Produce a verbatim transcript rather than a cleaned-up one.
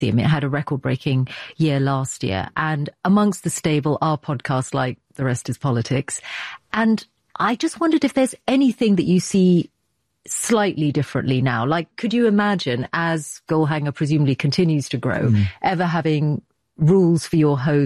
It had a record-breaking year last year. And amongst the stable are podcasts like The Rest is Politics. And I just wondered if there's anything that you see slightly differently now. Like, could you imagine, as Goalhanger presumably continues to grow, mm. ever having rules for your host